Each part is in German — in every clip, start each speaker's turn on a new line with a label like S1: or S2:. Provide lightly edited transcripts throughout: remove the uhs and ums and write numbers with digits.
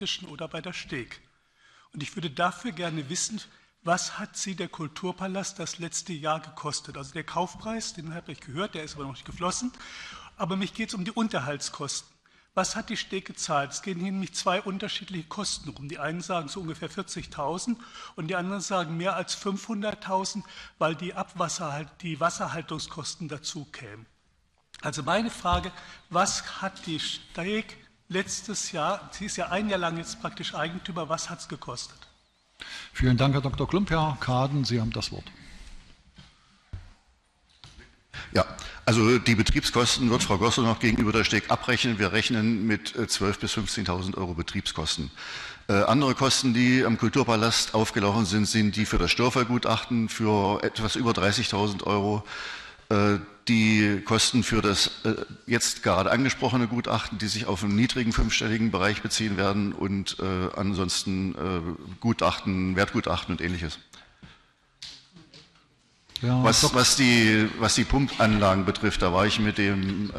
S1: oder bei der Steg. Und ich würde dafür gerne wissen, was hat Sie der Kulturpalast das letzte Jahr gekostet? Also der Kaufpreis, den habe ich gehört, der ist aber noch nicht geflossen. Aber mich geht es um die Unterhaltskosten. Was hat die Steg gezahlt? Es gehen hier nämlich zwei unterschiedliche Kosten rum. Die einen sagen so ungefähr 40.000 und die anderen sagen mehr als 500.000, weil die Wasserhaltungskosten dazu kämen. Also meine Frage, was hat die Steg letztes Jahr, sie ist ja ein Jahr lang jetzt praktisch Eigentümer, was hat es gekostet?
S2: Vielen Dank, Herr Dr. Klump. Herr Kaden, Sie haben das Wort.
S3: Ja, also die Betriebskosten wird Frau Gossel noch gegenüber der Steg abrechnen. Wir rechnen mit 12.000 bis 15.000 Euro Betriebskosten. Andere Kosten, die am Kulturpalast aufgelaufen sind, sind die für das Störfallgutachten für etwas über 30.000 Euro. Die Kosten für das jetzt gerade angesprochene Gutachten, die sich auf einen niedrigen fünfstelligen Bereich beziehen werden und ansonsten Gutachten, Wertgutachten und Ähnliches. Ja, was die Pumpanlagen betrifft, da war ich mit dem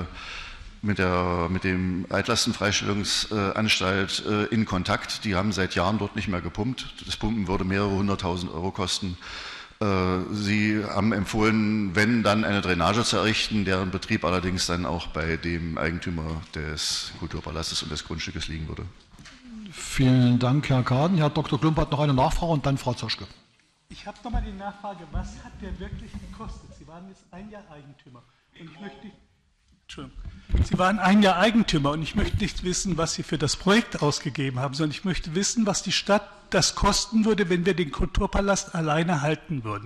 S3: Altlastenfreistellungsanstalt in Kontakt. Die haben seit Jahren dort nicht mehr gepumpt. Das Pumpen würde mehrere 100.000 Euro kosten. Sie haben empfohlen, wenn dann eine Drainage zu errichten, deren Betrieb allerdings dann auch bei dem Eigentümer des Kulturpalastes und des Grundstückes liegen würde.
S2: Vielen Dank, Herr Kaden. Herr Dr. Klump hat noch eine Nachfrage und dann Frau Zoschke.
S1: Ich habe nochmal die Nachfrage, was hat der wirklich gekostet? Sie waren jetzt ein Jahr Eigentümer und ich möchte, Sie waren ein Jahr Eigentümer und ich möchte nicht wissen, was Sie für das Projekt ausgegeben haben, sondern ich möchte wissen, was die Stadt das kosten würde, wenn wir den Kulturpalast alleine halten würden.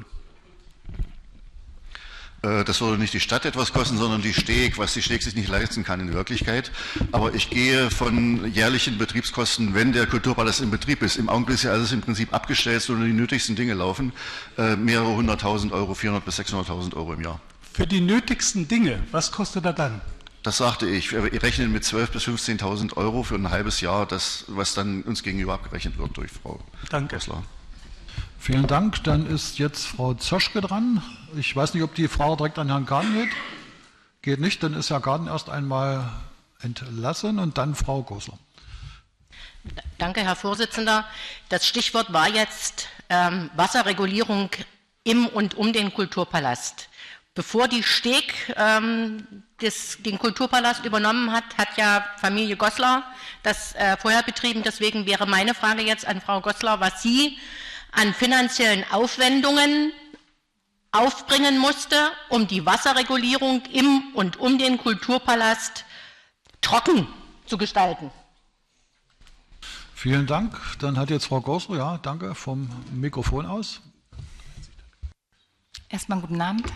S3: Das würde nicht die Stadt etwas kosten, sondern die Steg, was die Steg sich nicht leisten kann in Wirklichkeit. Aber ich gehe von jährlichen Betriebskosten, wenn der Kulturpalast in Betrieb ist. Im Augenblick ist ja alles im Prinzip abgestellt, sondern die nötigsten Dinge laufen. Mehrere 100.000 Euro, 400.000 bis 600.000 Euro im Jahr.
S1: Für die nötigsten Dinge, was kostet er dann?
S3: Das sagte ich. Wir rechnen mit 12.000 bis 15.000 Euro für ein halbes Jahr, was dann uns gegenüber abgerechnet wird durch Frau Gossler.
S2: Vielen Dank. Dann ist jetzt Frau Zoschke dran. Ich weiß nicht, ob die Frage direkt an Herrn Kaden geht. Geht nicht, dann ist Herr Kaden erst einmal entlassen und dann Frau Gossler.
S4: Danke, Herr Vorsitzender. Das Stichwort war jetzt Wasserregulierung im und um den Kulturpalast. Bevor die Steg den Kulturpalast übernommen hat, hat ja Familie Gossler das vorher betrieben. Deswegen wäre meine Frage jetzt an Frau Gossler, was sie an finanziellen Aufwendungen aufbringen musste, um die Wasserregulierung im und um den Kulturpalast trocken zu gestalten.
S2: Vielen Dank. Dann hat jetzt Frau Gossler, ja, danke, vom Mikrofon aus.
S5: Erstmal guten Abend.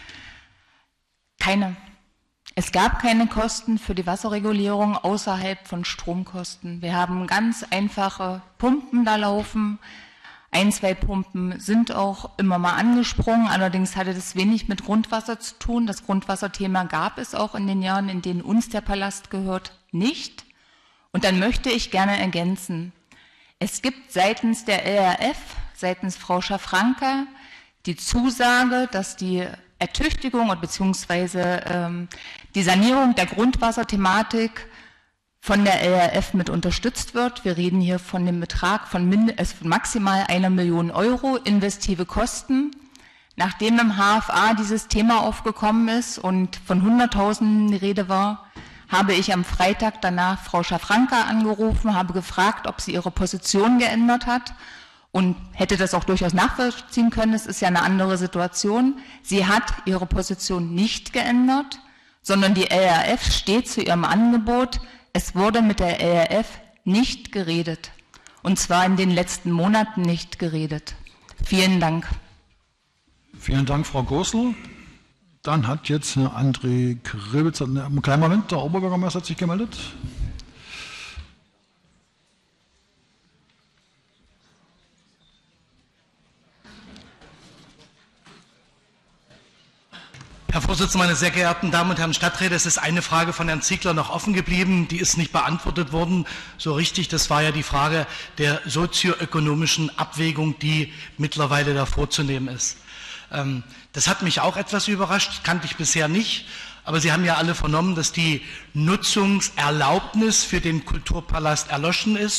S5: Es gab keine Kosten für die Wasserregulierung außerhalb von Stromkosten. Wir haben ganz einfache Pumpen da laufen. Ein, zwei Pumpen sind auch immer mal angesprungen, allerdings hatte das wenig mit Grundwasser zu tun. Das Grundwasserthema gab es auch in den Jahren, in denen uns der Palast gehört, nicht. Und dann möchte ich gerne ergänzen, es gibt seitens der LRF, seitens Frau Schafranke, die Zusage, dass die Ertüchtigung bzw. die Sanierung der Grundwasserthematik von der LRF mit unterstützt wird. Wir reden hier von dem Betrag von maximal 1 Million Euro investive Kosten. Nachdem im HFA dieses Thema aufgekommen ist und von 100.000 die Rede war, habe ich am Freitag danach Frau Schafranke angerufen, habe gefragt, ob sie ihre Position geändert hat und hätte das auch durchaus nachvollziehen können. Es ist ja eine andere Situation. Sie hat ihre Position nicht geändert, sondern die LRF steht zu ihrem Angebot. Es wurde mit der LRF nicht geredet. Und zwar in den letzten Monaten nicht geredet. Vielen Dank.
S2: Vielen Dank, Frau Gossler. Dann hat jetzt André Krebitz, einen kleinen Moment, der Oberbürgermeister hat sich gemeldet.
S6: Herr Vorsitzender, meine sehr geehrten Damen und Herren Stadträte, es ist eine Frage von Herrn Ziegler noch offen geblieben, die ist nicht beantwortet worden, so richtig. Das war ja die Frage der sozioökonomischen Abwägung, die mittlerweile da vorzunehmen ist. Das hat mich auch etwas überrascht, kannte ich bisher nicht. Aber Sie haben ja alle vernommen, dass die Nutzungserlaubnis für den Kulturpalast erloschen ist.